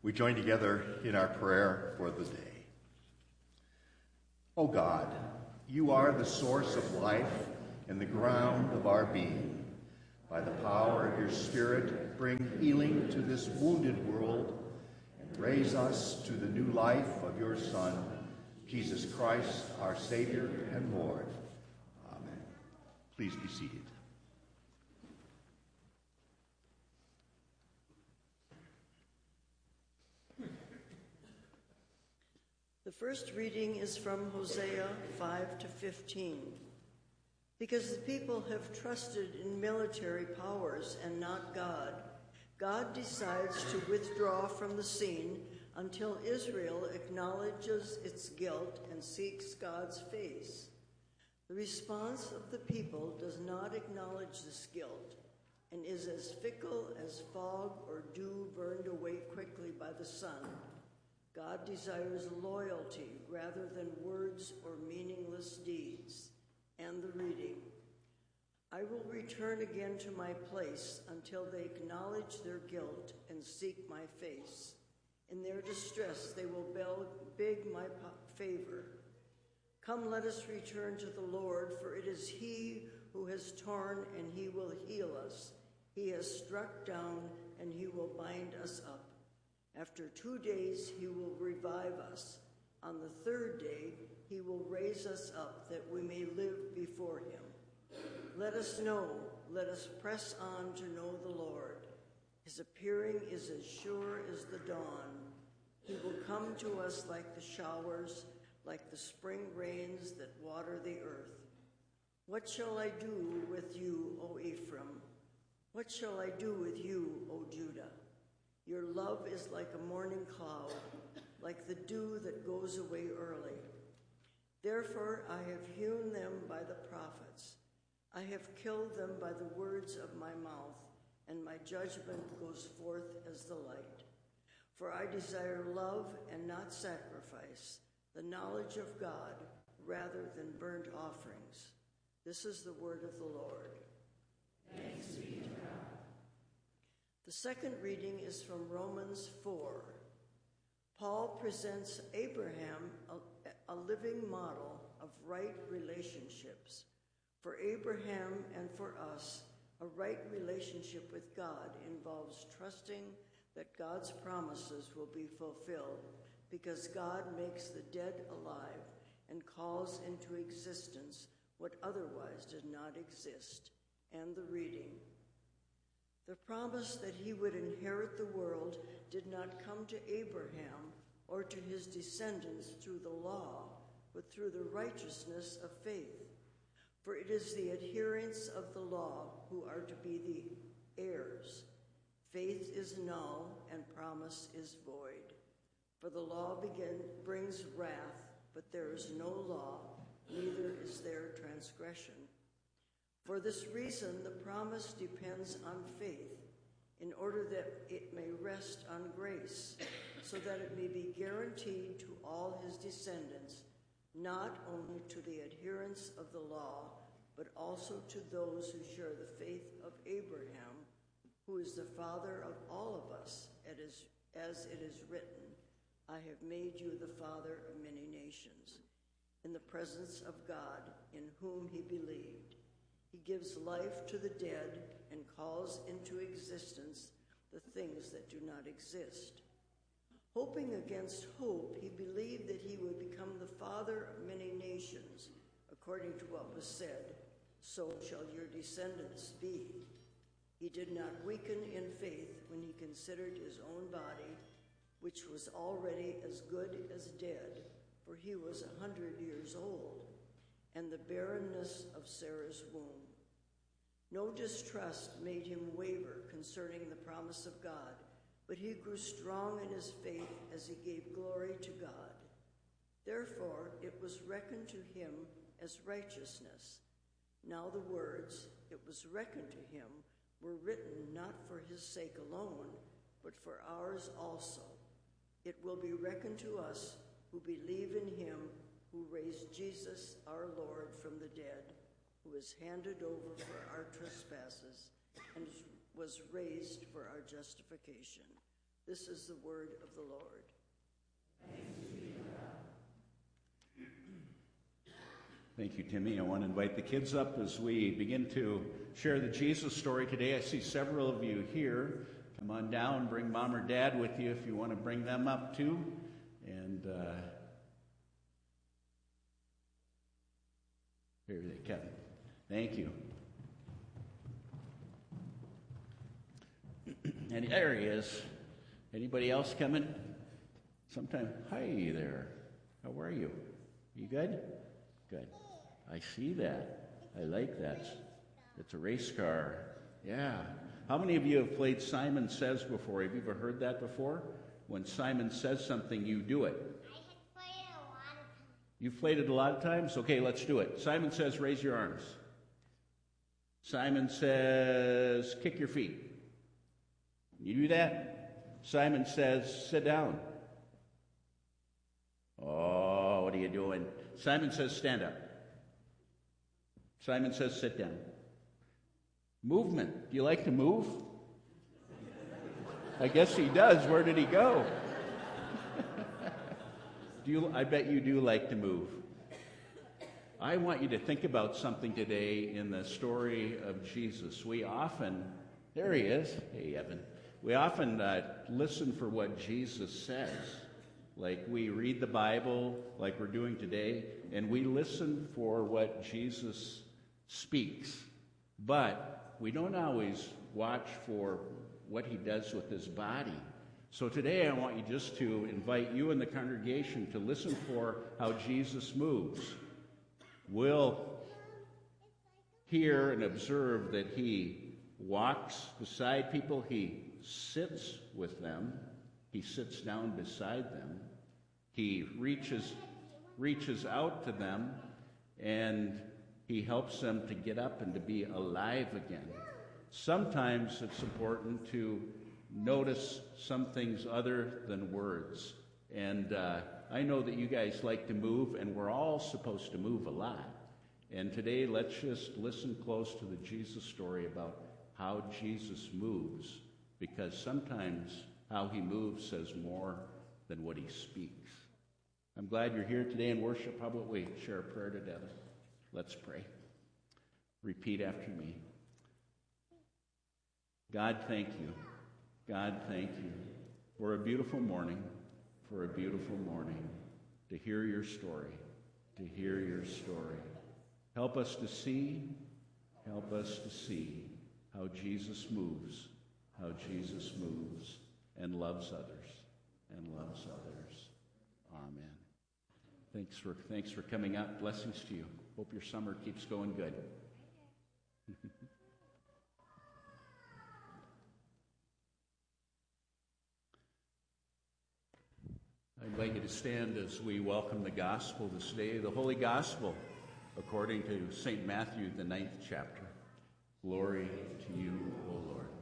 We join together in our prayer for the day. O God, you are the source of life and the ground of our being. By the power of your Spirit, bring healing to this wounded world and raise us to the new life of your Son, Jesus Christ, our Savior and Lord. Amen. Please be seated. The first reading is from Hosea 5-15. Because the people have trusted in military powers and not God, God decides to withdraw from the scene until Israel acknowledges its guilt and seeks God's face. The response of the people does not acknowledge this guilt and is as fickle as fog or dew burned away quickly by the sun. God desires loyalty rather than words or meaningless deeds. And the reading. I will return again to my place until they acknowledge their guilt and seek my face. In their distress they will beg my favor. Come, let us return to the Lord, for it is he who has torn and he will heal us. He has struck down and he will bind us up. After 2 days he will revive us. On the third day he will raise us up that we may live before him. Let us know, let us press on to know the Lord. His appearing is as sure as the dawn. He will come to us like the showers, like the spring rains that water the earth. What shall I do with you, O Ephraim? What shall I do with you, O Judah? Your love is like a morning cloud, like the dew that goes away early. Therefore I have hewn them by the prophets. I have killed them by the words of my mouth, and my judgment goes forth as the light. For I desire love and not sacrifice, the knowledge of God rather than burnt offerings. This is the word of the Lord. Thanks be to God. The second reading is from Romans 4. Paul presents Abraham a living model of right relationships. For Abraham and for us, a right relationship with God involves trusting that God's promises will be fulfilled because God makes the dead alive and calls into existence what otherwise did not exist. And the reading. The promise that he would inherit the world did not come to Abraham or to his descendants through the law, but through the righteousness of faith. For it is the adherents of the law who are to be the heirs. Faith is null and promise is void. For the law brings wrath, but there is no law, neither is there transgression. For this reason, the promise depends on faith, in order that it may rest on grace, so that it may be guaranteed to all his descendants, not only to the adherents of the law, but also to those who share the faith of Abraham, who is the father of all of us, as it is written, I have made you the father of many nations, in the presence of God, in whom he believed. He gives life to the dead and calls into existence the things that do not exist. Hoping against hope, he believed that he would become the father of many nations, according to what was said, so shall your descendants be. He did not weaken in faith when he considered his own body, which was already as good as dead, for he was 100 years old, and the barrenness of Sarah's womb. No distrust made him waver concerning the promise of God, but he grew strong in his faith as he gave glory to God. Therefore it was reckoned to him as righteousness. Now the words, it was reckoned to him, were written not for his sake alone, but for ours also. It will be reckoned to us who believe in him who raised Jesus our Lord from the dead, who was handed over for our trespasses and was raised for our justification. This is the word of the Lord. Thank you, Timmy. I want to invite the kids up as we begin to share the Jesus story today. I see several of you here. Come on down, bring mom or dad with you if you want to bring them up too. And here they come. Thank you. And there he is. Anybody else coming? Sometime. Hi there. How are you? You good? Good. I see that. I like that. It's a race car. Yeah. How many of you have played Simon Says before? Have you ever heard that before? When Simon says something, you do it. I have played it a lot of times. You've played it a lot of times? Okay, let's do it. Simon says, raise your arms. Simon says, kick your feet. You do that? Simon says, sit down. Oh, what are you doing? Simon says, stand up. Simon says, sit down. Movement. Do you like to move? I guess he does. Where did he go? I bet you do like to move. I want you to think about something today in the story of Jesus. There he is. Hey, Evan. We often listen for what Jesus says. Like we read the Bible, like we're doing today, and we listen for what Jesus speaks. But we don't always watch for what he does with his body. So today I want you just to invite you and the congregation to listen for how Jesus moves. We'll hear and observe that he walks beside people, he sits with them, he sits down beside them, he reaches out to them, and he helps them to get up and to be alive again. Sometimes it's important to notice some things other than words. And I know that you guys like to move, and we're all supposed to move a lot. And today, let's just listen close to the Jesus story about how Jesus moves, because sometimes how he moves says more than what he speaks. I'm glad you're here today in worship. How about we share a prayer together? Let's pray. Repeat after me. God, thank you. God, thank you for a beautiful morning, to hear your story, Help us to see how Jesus moves and loves others, Amen. Thanks for coming up. Blessings to you. Hope your summer keeps going good. I invite you to stand as we welcome the gospel this day, the Holy Gospel, according to St. Matthew, the 9th chapter. Glory to you, O Lord.